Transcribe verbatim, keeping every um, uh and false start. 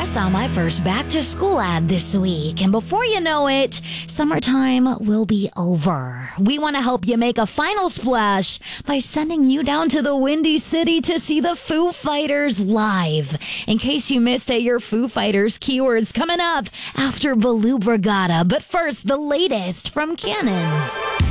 I saw my first back to school ad this week, and before you know it, summertime will be over. We want to help you make a final splash by sending you down to the Windy City to see the Foo Fighters live. In case you missed it, your Foo Fighters keywords coming up after Baloo Brigada. But first, the latest from Cannons.